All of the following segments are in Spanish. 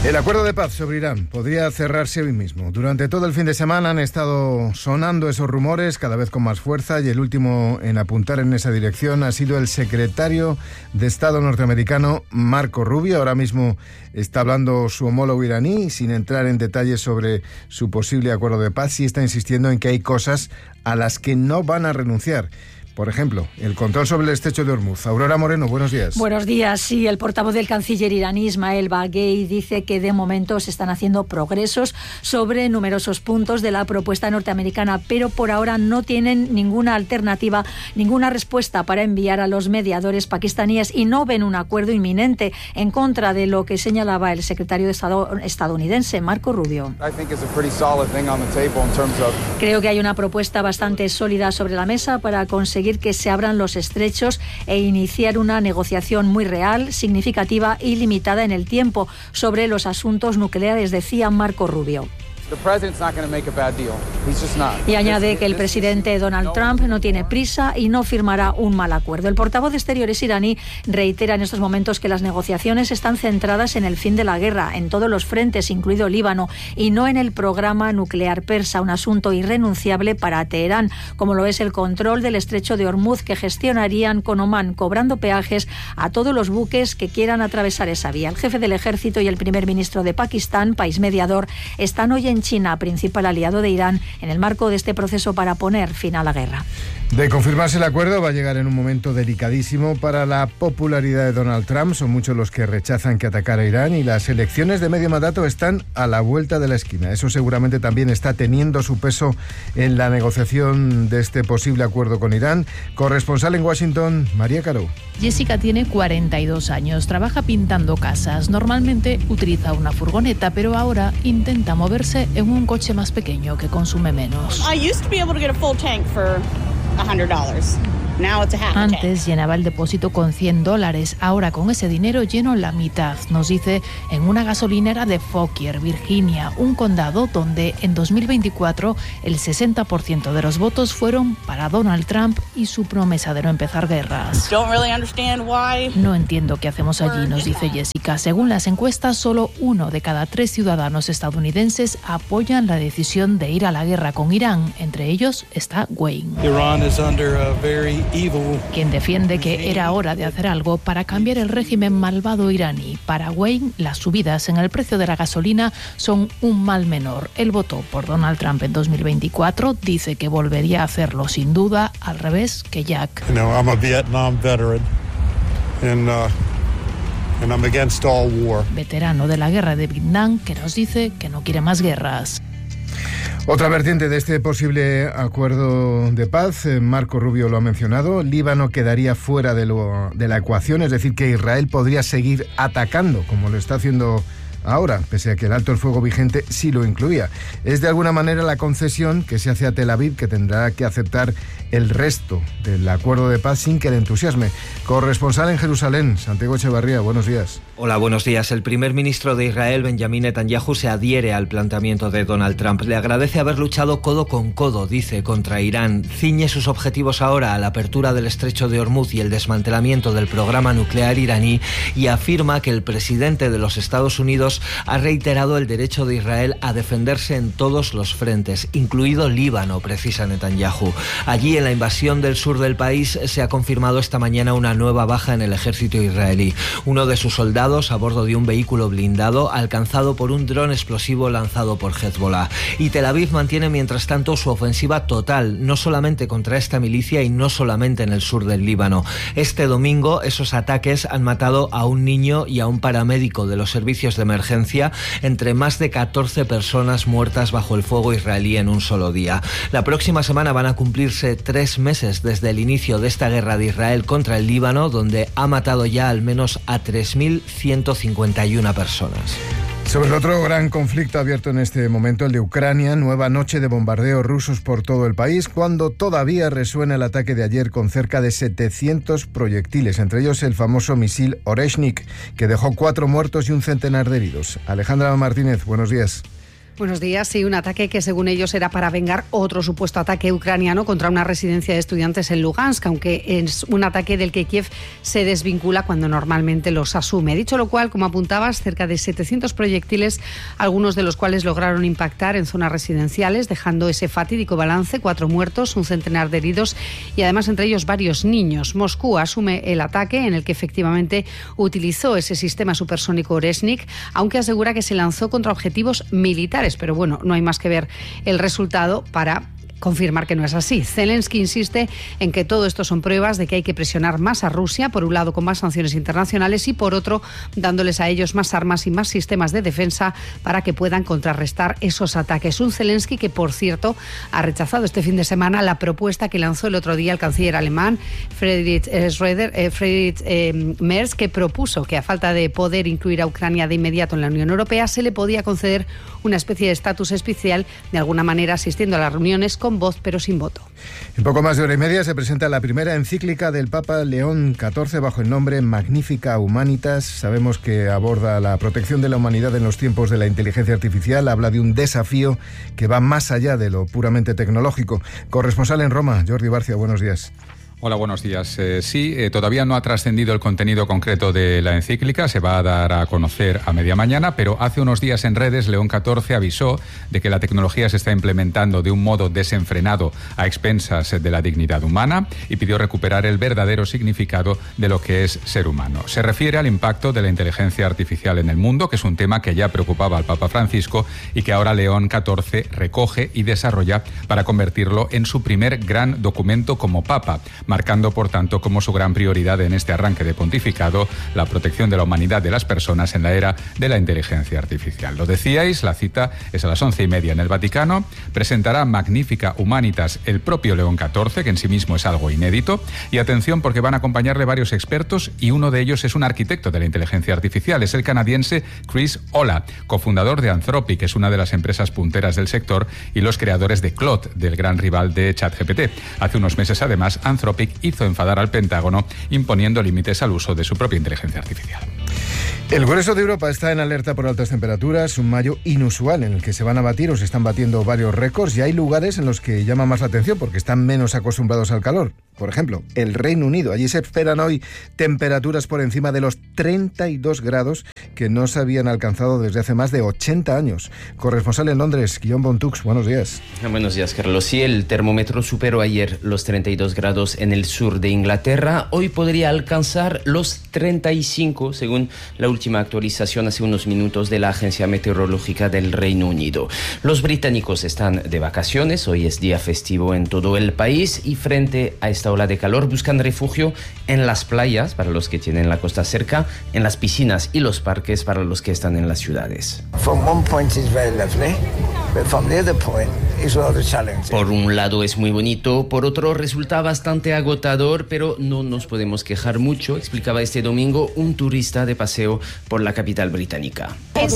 El acuerdo de paz sobre Irán podría cerrarse hoy mismo. Durante todo el fin de semana han estado sonando esos rumores cada vez con más fuerza y el último en apuntar en esa dirección ha sido el secretario de Estado norteamericano Marco Rubio. Ahora mismo está hablando su homólogo iraní, sin entrar en detalles sobre su posible acuerdo de paz, y está insistiendo en que hay cosas a las que no van a renunciar. Por ejemplo, el control sobre el estrecho de Hormuz. Aurora Moreno, buenos días. Buenos días. Sí, el portavoz del canciller iraní, Ismail Baghei, dice que de momento se están haciendo progresos sobre numerosos puntos de la propuesta norteamericana, pero por ahora no tienen ninguna alternativa, ninguna respuesta para enviar a los mediadores pakistaníes y no ven un acuerdo inminente, en contra de lo que señalaba el secretario de Estado estadounidense, Marco Rubio. Creo que hay una propuesta bastante sólida sobre la mesa para conseguir que se abran los estrechos e iniciar una negociación muy real, significativa y limitada en el tiempo sobre los asuntos nucleares, decía Marco Rubio. Y añade que el presidente Donald Trump no tiene prisa y no firmará un mal acuerdo. El portavoz de Exteriores iraní reitera en estos momentos que las negociaciones están centradas en el fin de la guerra, en todos los frentes, incluido Líbano, y no en el programa nuclear persa, un asunto irrenunciable para Teherán, como lo es el control del estrecho de Hormuz, que gestionarían con Omán, cobrando peajes a todos los buques que quieran atravesar esa vía. El jefe del ejército y el primer ministro de Pakistán, país mediador, están hoy en China, principal aliado de Irán, en el marco de este proceso para poner fin a la guerra. De confirmarse el acuerdo, va a llegar en un momento delicadísimo para la popularidad de Donald Trump. Son muchos los que rechazan que atacara a Irán y las elecciones de medio mandato están a la vuelta de la esquina. Eso seguramente también está teniendo su peso en la negociación de este posible acuerdo con Irán. Corresponsal en Washington, María Caro. Jessica tiene 42 años, trabaja pintando casas. Normalmente utiliza una furgoneta, pero ahora intenta moverse en un coche más pequeño que consume menos. Antes llenaba el depósito con $100, ahora con ese dinero lleno la mitad, nos dice en una gasolinera de Fauquier, Virginia, un condado donde en 2024 el 60% de los votos fueron para Donald Trump y su promesa de no empezar guerras. No entiendo qué hacemos allí, nos dice Jessica. Según las encuestas, solo 1 de cada 3 ciudadanos estadounidenses apoyan la decisión de ir a la guerra con Irán. Entre ellos está Wayne, quien defiende que era hora de hacer algo para cambiar el régimen malvado iraní. Para Wayne, las subidas en el precio de la gasolina son un mal menor. Él votó por Donald Trump en 2024, dice que volvería a hacerlo sin duda, al revés que Jack. I'm a Vietnam veteran and I'm against all war. Veterano de la guerra de Vietnam, que nos dice que no quiere más guerras. Otra vertiente de este posible acuerdo de paz, Marco Rubio lo ha mencionado, Líbano quedaría fuera de la ecuación, es decir, que Israel podría seguir atacando, como lo está haciendo ahora, pese a que el alto el fuego vigente sí lo incluía. Es de alguna manera la concesión que se hace a Tel Aviv, que tendrá que aceptar el resto del acuerdo de paz sin que le entusiasme. Corresponsal en Jerusalén, Santiago Echevarría, buenos días. Hola, buenos días. El primer ministro de Israel, Benjamín Netanyahu, se adhiere al planteamiento de Donald Trump. Le agradece haber luchado codo con codo, dice, contra Irán. Ciñe sus objetivos ahora a la apertura del estrecho de Hormuz y el desmantelamiento del programa nuclear iraní, y afirma que el presidente de los Estados Unidos ha reiterado el derecho de Israel a defenderse en todos los frentes, incluido Líbano, precisa Netanyahu. Allí, en la invasión del sur del país, se ha confirmado esta mañana una nueva baja en el ejército israelí. Uno de sus soldados, a bordo de un vehículo blindado, alcanzado por un dron explosivo lanzado por Hezbollah. Y Tel Aviv mantiene, mientras tanto, su ofensiva total, no solamente contra esta milicia y no solamente en el sur del Líbano. Este domingo, esos ataques han matado a un niño y a un paramédico de los servicios de emergencia, entre más de 14 personas muertas bajo el fuego israelí en un solo día. La próxima semana van a cumplirse 3 meses desde el inicio de esta guerra de Israel contra el Líbano, donde ha matado ya al menos a 3.151 personas. Sobre el otro gran conflicto abierto en este momento, el de Ucrania, nueva noche de bombardeos rusos por todo el país, cuando todavía resuena el ataque de ayer con cerca de 700 proyectiles, entre ellos el famoso misil Oreshnik, que dejó 4 muertos y un centenar de heridos. Alejandra Martínez, buenos días. Buenos días. Sí, un ataque que según ellos era para vengar otro supuesto ataque ucraniano contra una residencia de estudiantes en Lugansk, aunque es un ataque del que Kiev se desvincula cuando normalmente los asume. Dicho lo cual, como apuntabas, cerca de 700 proyectiles, algunos de los cuales lograron impactar en zonas residenciales, dejando ese fatídico balance: 4 muertos, un centenar de heridos y además entre ellos varios niños. Moscú asume el ataque, en el que efectivamente utilizó ese sistema supersónico Oreshnik, aunque asegura que se lanzó contra objetivos militares. Pero bueno, no hay más que ver el resultado para confirmar que no es así. Zelensky insiste en que todo esto son pruebas de que hay que presionar más a Rusia, por un lado con más sanciones internacionales y por otro dándoles a ellos más armas y más sistemas de defensa para que puedan contrarrestar esos ataques. Un Zelensky que, por cierto, ha rechazado este fin de semana la propuesta que lanzó el otro día el canciller alemán Friedrich Merz, que propuso que, a falta de poder incluir a Ucrania de inmediato en la Unión Europea, se le podía conceder una especie de estatus especial, de alguna manera asistiendo a las reuniones con voz pero sin voto. En poco más de hora y media se presenta la primera encíclica del Papa León XIV bajo el nombre Magnificat Humanitas. Sabemos que aborda la protección de la humanidad en los tiempos de la inteligencia artificial. Habla de un desafío que va más allá de lo puramente tecnológico. Corresponsal en Roma, Jordi Barcia, buenos días. Hola, buenos días. Todavía no ha trascendido el contenido concreto de la encíclica, se va a dar a conocer a media mañana, pero hace unos días en redes León XIV avisó de que la tecnología se está implementando de un modo desenfrenado a expensas de la dignidad humana y pidió recuperar el verdadero significado de lo que es ser humano. Se refiere al impacto de la inteligencia artificial en el mundo, que es un tema que ya preocupaba al Papa Francisco y que ahora León XIV recoge y desarrolla para convertirlo en su primer gran documento como Papa, marcando, por tanto, como su gran prioridad en este arranque de pontificado la protección de la humanidad de las personas en la era de la inteligencia artificial. Lo decíais, la cita es a las 11:30 en el Vaticano. Presentará Magnificat Humanitas el propio León XIV, que en sí mismo es algo inédito. Y atención, porque van a acompañarle varios expertos y uno de ellos es un arquitecto de la inteligencia artificial. Es el canadiense Chris Olah, cofundador de Anthropic, que es una de las empresas punteras del sector, y los creadores de Claude, del gran rival de ChatGPT. Hace unos meses, además, Anthropic hizo enfadar al Pentágono imponiendo límites al uso de su propia inteligencia artificial. El grueso de Europa está en alerta por altas temperaturas, un mayo inusual en el que se van a batir o se están batiendo varios récords, y hay lugares en los que llama más la atención porque están menos acostumbrados al calor. Por ejemplo, el Reino Unido. Allí se esperan hoy temperaturas por encima de los 32 grados que no se habían alcanzado desde hace más de 80 años. Corresponsal en Londres, Guillaume Bontux, buenos días. Buenos días, Carlos. Sí, el termómetro superó ayer los 32 grados en el sur de Inglaterra. Hoy podría alcanzar los 35, según la última actualización hace unos minutos de la Agencia Meteorológica del Reino Unido. Los británicos están de vacaciones, hoy es día festivo en todo el país, y frente a esta ola de calor buscan refugio en las playas para los que tienen la costa cerca, en las piscinas y los parques para los que están en las ciudades. Por un lado es muy bonito, por otro resulta bastante agotador, pero no nos podemos quejar mucho, explicaba este domingo un turista de paseo por la capital británica.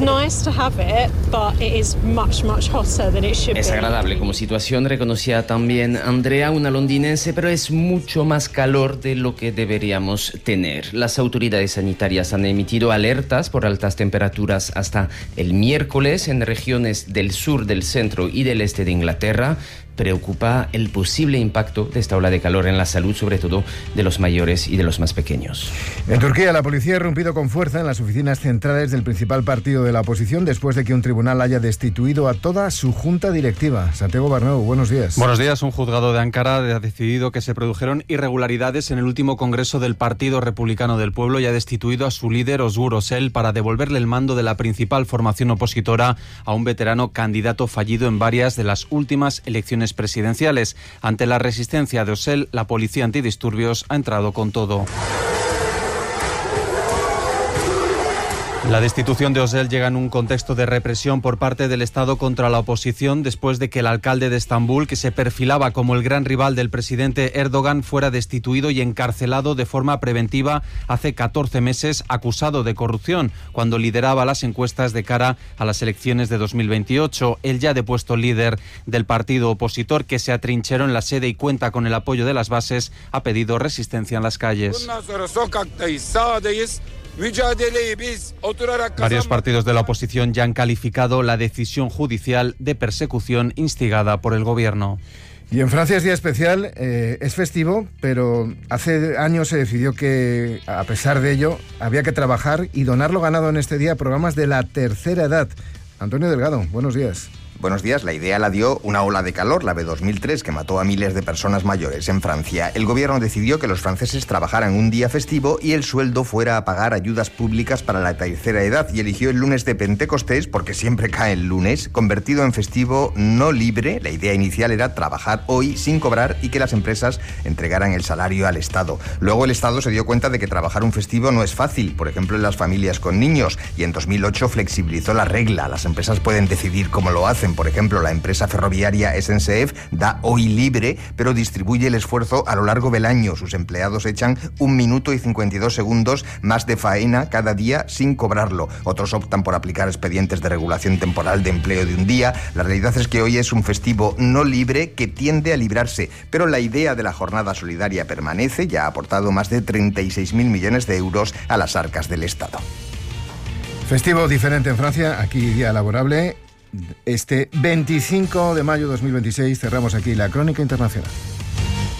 Es agradable como situación, reconocía también Andrea, una londinense, pero es mucho más calor de lo que deberíamos tener. Las autoridades sanitarias han emitido alertas por altas temperaturas hasta el miércoles en regiones del sur, del centro y del este de Inglaterra. Preocupa el posible impacto de esta ola de calor en la salud, sobre todo de los mayores y de los más pequeños. En Turquía, la policía ha irrumpido con fuerza en las oficinas centrales del principal partido de la oposición después de que un tribunal haya destituido a toda su junta directiva. Santiago Barneu, buenos días. Buenos días. Un juzgado de Ankara ha decidido que se produjeron irregularidades en el último congreso del Partido Republicano del Pueblo y ha destituido a su líder, Özgür Özel, para devolverle el mando de la principal formación opositora a un veterano candidato fallido en varias de las últimas elecciones presidenciales. Ante la resistencia de Özel, la policía antidisturbios ha entrado con todo. La destitución de Özel llega en un contexto de represión por parte del Estado contra la oposición después de que el alcalde de Estambul, que se perfilaba como el gran rival del presidente Erdogan, fuera destituido y encarcelado de forma preventiva hace 14 meses, acusado de corrupción, cuando lideraba las encuestas de cara a las elecciones de 2028. El ya depuesto líder del partido opositor, que se atrincheró en la sede y cuenta con el apoyo de las bases, ha pedido resistencia en las calles. Varios partidos de la oposición ya han calificado la decisión judicial de persecución instigada por el gobierno. Y en Francia es día especial, es festivo, pero hace años se decidió que, a pesar de ello, había que trabajar y donar lo ganado en este día a programas de la tercera edad. Antonio Delgado, buenos días. Buenos días. La idea la dio una ola de calor, la de 2003, que mató a miles de personas mayores en Francia. El gobierno decidió que los franceses trabajaran un día festivo y el sueldo fuera a pagar ayudas públicas para la tercera edad, y eligió el lunes de Pentecostés, porque siempre cae el lunes, convertido en festivo no libre. La idea inicial era trabajar hoy sin cobrar y que las empresas entregaran el salario al Estado. Luego el Estado se dio cuenta de que trabajar un festivo no es fácil, por ejemplo en las familias con niños, y en 2008 flexibilizó la regla. Las empresas pueden decidir cómo lo hacen. Por ejemplo, la empresa ferroviaria SNCF da hoy libre, pero distribuye el esfuerzo a lo largo del año. Sus empleados echan 1 minuto y 52 segundos más de faena cada día sin cobrarlo. Otros optan por aplicar expedientes de regulación temporal de empleo de un día. La realidad es que hoy es un festivo no libre que tiende a librarse, pero la idea de la jornada solidaria permanece. Ya ha aportado más de 36.000 millones de euros a las arcas del Estado. Festivo diferente en Francia, aquí día laborable. Este 25 de mayo de 2026 cerramos aquí la Crónica Internacional.